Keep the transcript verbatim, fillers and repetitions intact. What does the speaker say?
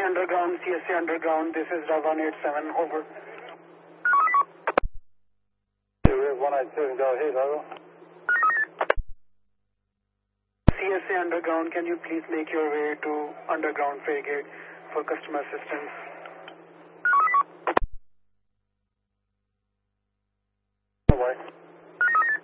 Underground, C S A Underground, this is one eight seven, over. one eight seven, go ahead, over. C S A Underground, can you please make your way to Underground Frigate for customer assistance?